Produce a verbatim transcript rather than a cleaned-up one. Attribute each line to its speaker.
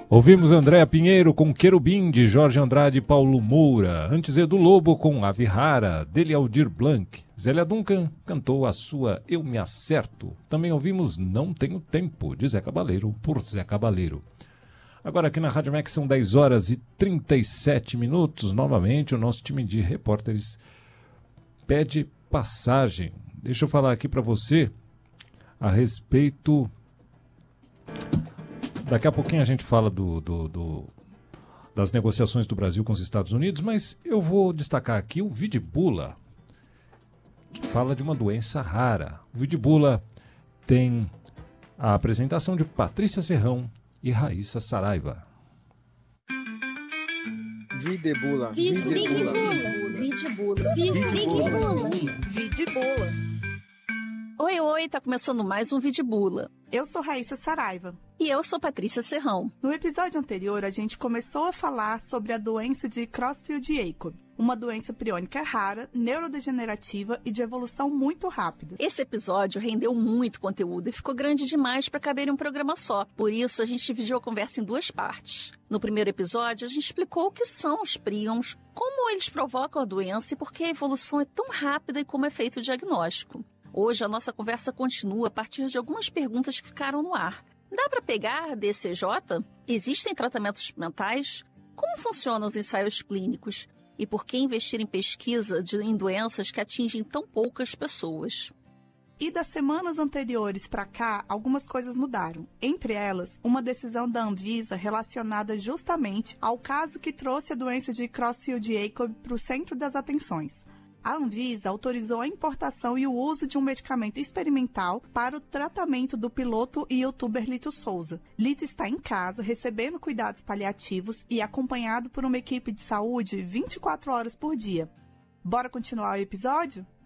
Speaker 1: Ouvimos Andréa Pinheiro com Querubim, de Jorge Andrade e Paulo Moura. Antes Edu Lobo com Ave Rara, dele Aldir Blanc. Zélia Duncan cantou a sua Eu Me Acerto. Também ouvimos Não Tenho Tempo, de Zé Cabaleiro, por Zé Cabaleiro. Agora aqui na Rádio Max são dez horas e trinta e sete minutos. Novamente o nosso time de repórteres pede passagem. Deixa eu falar aqui para você a respeito... Daqui a pouquinho a gente fala do, do, do, das negociações do Brasil com os Estados Unidos, mas eu vou destacar aqui o Vidibula, que fala de uma doença rara. O Vidibula tem a apresentação de Patrícia Serrão e Raíssa Saraiva.
Speaker 2: Vidibula.
Speaker 3: Vidibula.
Speaker 2: Vidibula.
Speaker 3: Vidibula.
Speaker 2: Vidibula.
Speaker 4: Oi, oi, tá começando mais um Vidibula.
Speaker 5: Eu sou Raíssa Saraiva.
Speaker 4: E eu sou Patrícia Serrão.
Speaker 5: No episódio anterior, a gente começou a falar sobre a doença de Creutzfeldt-Jakob, uma doença priônica rara, neurodegenerativa e de evolução muito rápida.
Speaker 4: Esse episódio rendeu muito conteúdo e ficou grande demais para caber em um programa só. Por isso, a gente dividiu a conversa em duas partes. No primeiro episódio, a gente explicou o que são os prions, como eles provocam a doença e por que a evolução é tão rápida e como é feito o diagnóstico. Hoje, a nossa conversa continua a partir de algumas perguntas que ficaram no ar. Dá para pegar D C J? Existem tratamentos experimentais? Como funcionam os ensaios clínicos? E por que investir em pesquisa de, em doenças que atingem tão poucas pessoas?
Speaker 5: E das semanas anteriores para cá, algumas coisas mudaram. Entre elas, uma decisão da Anvisa relacionada justamente ao caso que trouxe a doença de Creutzfeldt-Jakob para o centro das atenções. A Anvisa autorizou a importação e o uso de um medicamento experimental para o tratamento do piloto e youtuber Lito Souza. Lito está em casa, recebendo cuidados paliativos e acompanhado por uma equipe de saúde vinte e quatro horas por dia. Bora continuar o episódio?